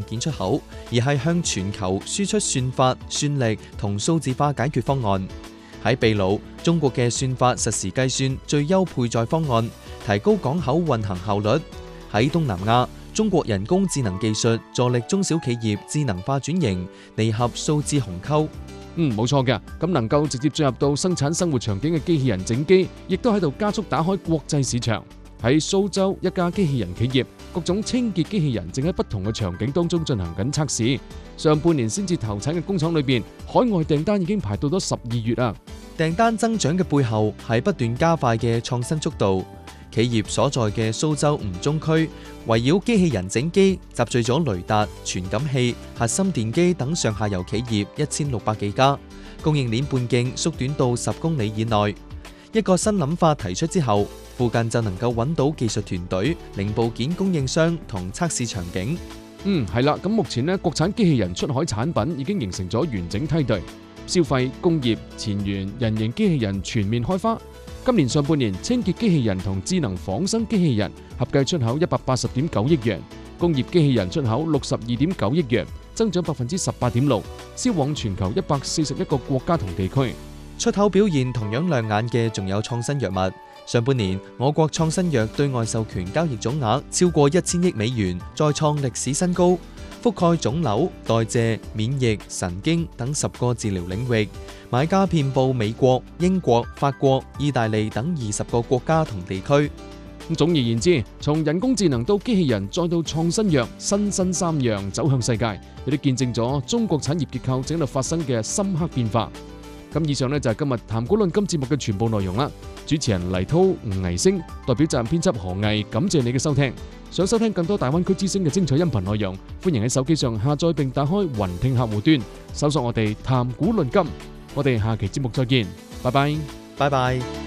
件出口，而係向全球輸出算法、算力同數字化解決方案。喺秘魯，中國嘅算法實時計算最優配載方案，提高港口運行效率。喺東南亞，中國人工智能技術助力中小企業智能化轉型，彌合數字鴻溝。 冇錯嘅。咁能夠直接進入到生產生活場景嘅機器人整機，亦都喺度加速打開國際市場。喺蘇州一家機器人企業，各種清潔機器人正喺不同嘅場景當中進行緊測試。上半年先至投產嘅工廠裏邊，海外訂單已經排到咗12月啊！ 訂單增長嘅背後係不斷加快嘅創新速度。企業所在嘅蘇州吳中區，圍繞機器人整機集聚咗雷達、傳感器、核心電機等上下游企業1600幾家，供應鏈半徑縮短到10公里以內。一個新諗法提出之後，附近就能夠揾到技術團隊、零部件供應商同測試場景。 係啦，咁目前呢，國產機器人出海產品已經形成咗完整梯隊，消費、工業、前沿、人形機器人全面開花。今年上半年，清潔機器人同智能仿生機器人合計出口180.9億元，工業機器人出口62.9億元，增長18.6%，銷往全球141個國家同地區。 出口表現同樣亮眼嘅仲有創新藥物。上半年，我國創新藥對外授權交易總額超過1000億美元，再創歷史新高，覆蓋腫瘤、代謝、免疫、神經等10個治療領域，買家遍佈美國、英國、法國、意大利等20個國家同地區。 總而言之，從人工智能到機器人，再到創新藥，新三樣走向世界，亦都見證咗中國產業結構正喺度發生嘅深刻變化。咁以上呢，就係今日談股論金節目嘅全部內容啦。主持人黎濤、吳毅星，代表責任編輯何毅，感謝你嘅收聽。想收聽更多大灣區之聲嘅精彩音頻內容，歡迎喺手機上下載並打開雲聽客戶端，搜索我哋談股論金。我哋下期節目再見，拜拜， 拜拜。